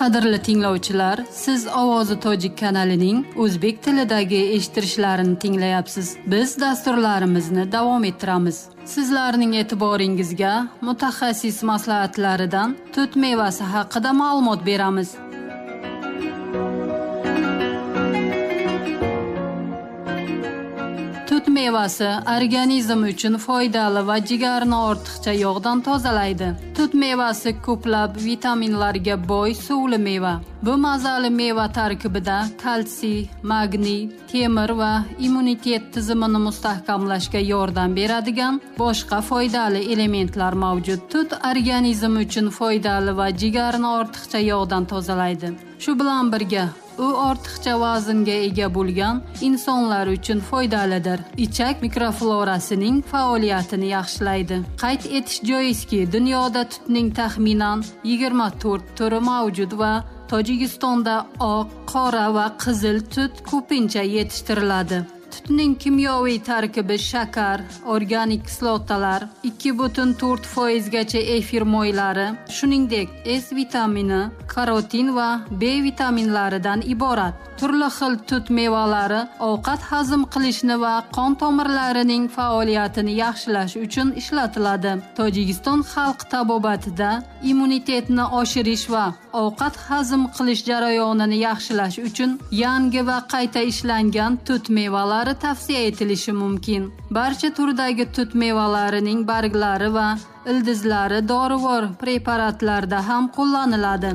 Qadrli tinglovchilar, siz Ovozi Tojik kanalining o'zbek tilidagi eshittirishlarini tinglayapsiz. Biz dasturlarimizni davom ettiramiz. Sizlarning e'tiboringizga mutaxassis maslahatlaridan tut mevasi haqida ma'lumot beramiz. Tut mevasi organizm uchun foydali va jigarni ortiqcha yog'dan tozalaydi. Tut mevasi ko'plab vitaminlarga boy suvli meva. Bu mazali meva tarkibida kalsiy, magniy, temir va immunitet tizimini mustahkamlashga yordam beradigan boshqa foydali elementlar mavjud. Tut organizm uchun foydali va jigarni ortiqcha yog'dan tozalaydi. Shu bilan birga u ortiqcha vaznga ega bo'lgan insonlar uchun foydalidir. Ichak mikroflorasining faoliyatini yaxshilaydi. Qayd etish joizki, dunyoda tutning taxminan 24 turi mavjud va Tojikistonda oq, qora va qizil tut ko'pincha yetishtiriladi. Tutning kimyoviy tarkibi shakar, organik kislotalar, 2,4% gacha efir moylari, shuningdek S vitamini, karotin va B vitaminlaridan iborat. Turli xil tut mevalari ovqat hazm qilishni va qon tomirlarining faoliyatini yaxshilash uchun ishlatiladi. Tojikiston xalq tabobatida immunitetni oshirish va ovqat hazm qilish jarayonini yaxshilash uchun yangi va qayta ishlangan tut mevalari tavsiya etilishi mumkin. Barcha turdagi tut mevalarining barglari va ildizlari dorivor preparatlarda ham qo'llaniladi.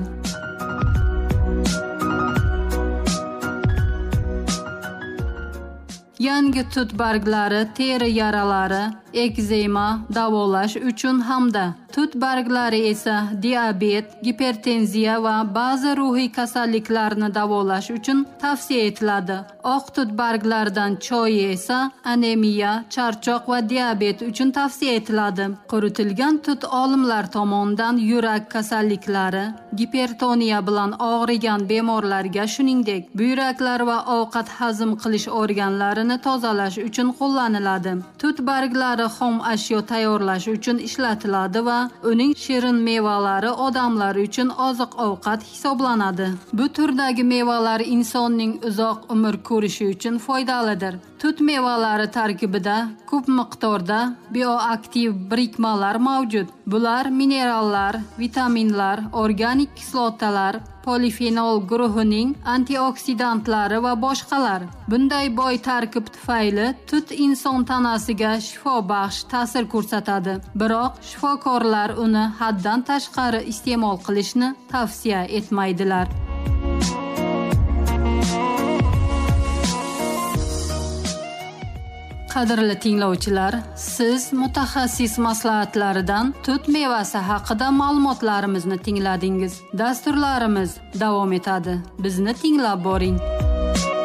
Yangi tut barglari teri yaralari, ekzema davolash uchun hamda tut barglari esa diabet, gipertenziya va ba'zi ruhiy kasalliklarni davolash uchun tavsiya etiladi. Oq tut barglaridan choyi esa anemiya, charchoq va diabet uchun tavsiya etiladi. Quritilgan tut olimlar tomonidan yurak kasalliklari, gipertoniya bilan og'rigan bemorlarga, shuningdek, buyraklar va ovqat hazm qilish organlarini tozalash uchun qo'llaniladi. Tut barglari xom ashyo tayyorlash uchun ishlatiladi va uning shirin mevalari odamlar uchun oziq-ovqat hisoblanadi. Bu turdagi mevalar insonning uzoq umr ko'rishi uchun foydalidir. Tut mevalari tarkibida ko'p miqdorda bioaktiv birikmalar mavjud. Bular minerallar, vitaminlar, organik kislotalar, polifenol guruhining antioksidantlari va boshqalar. Bunday boy tarkib tufayli tut inson tanasiga shifobaxsh ta'sir ko'rsatadi. Biroq shifokorlar uni haddan tashqari iste'mol qilishni tavsiya etmaydilar. Qadrli tinglovchilar, siz mutaxassis maslahatlaridan tut mevasi haqida ma'lumotlarimizni tingladingiz. Dasturlarimiz davom etadi. Bizni tinglab boring.